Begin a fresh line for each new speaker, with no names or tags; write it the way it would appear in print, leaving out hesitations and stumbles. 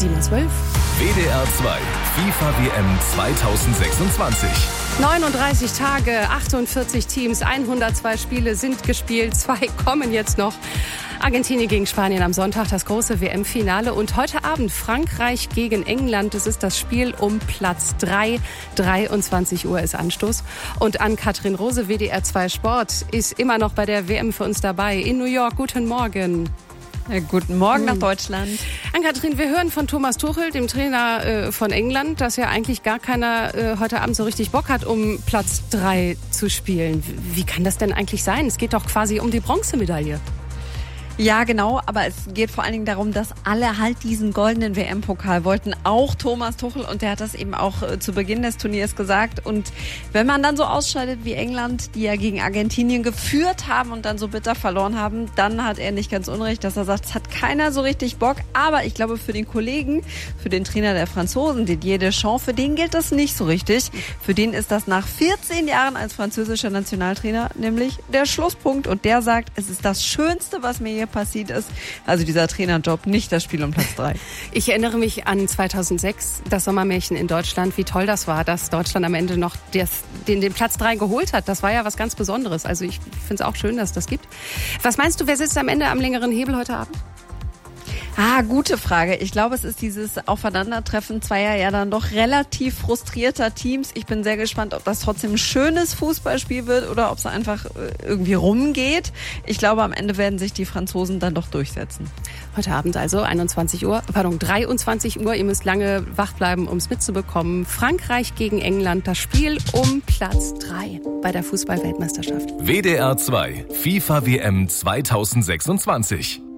7:12.
WDR 2 FIFA WM 2026.
39 Tage, 48 Teams, 102 Spiele sind gespielt, 2 kommen jetzt noch. Argentinien gegen Spanien am Sonntag, das große WM-Finale. Und heute Abend Frankreich gegen England. Das ist das Spiel um Platz 3. 23 Uhr ist Anstoß. Und Ann-Kathrin Rose, WDR 2 Sport, ist immer noch bei der WM für uns dabei in New York. Guten Morgen.
Ja, guten Morgen nach Deutschland.
Ann-Kathrin, wir hören von Thomas Tuchel, dem Trainer von England, dass ja eigentlich gar keiner heute Abend so richtig Bock hat, um Platz 3 zu spielen. Wie kann das denn eigentlich sein? Es geht doch quasi um die Bronzemedaille.
Ja, genau, aber es geht vor allen Dingen darum, dass alle halt diesen goldenen WM-Pokal wollten, auch Thomas Tuchel, und der hat das eben auch zu Beginn des Turniers gesagt. Und wenn man dann so ausscheidet wie England, die ja gegen Argentinien geführt haben und dann so bitter verloren haben, dann hat er nicht ganz unrecht, dass er sagt, es hat keiner so richtig Bock. Aber ich glaube, für den Kollegen, für den Trainer der Franzosen, Didier Deschamps, für den gilt das nicht so richtig. Für den ist das nach 14 Jahren als französischer Nationaltrainer nämlich der Schlusspunkt. Und der sagt, es ist das Schönste, was mir hier passiert ist. Also dieser Trainerjob, nicht das Spiel um Platz 3.
Ich erinnere mich an 2006, das Sommermärchen in Deutschland, wie toll das war, dass Deutschland am Ende noch den Platz 3 geholt hat. Das war ja was ganz Besonderes. Also ich finde es auch schön, dass es das gibt. Was meinst du, wer sitzt am Ende am längeren Hebel heute Abend?
Gute Frage. Ich glaube, es ist dieses Aufeinandertreffen zweier ja dann doch relativ frustrierter Teams. Ich bin sehr gespannt, ob das trotzdem ein schönes Fußballspiel wird oder ob es einfach irgendwie rumgeht. Ich glaube, am Ende werden sich die Franzosen dann doch durchsetzen.
Heute Abend also 23 Uhr. Ihr müsst lange wach bleiben, um es mitzubekommen. Frankreich gegen England, das Spiel um Platz 3 bei der Fußball-Weltmeisterschaft.
WDR 2 FIFA WM 2026.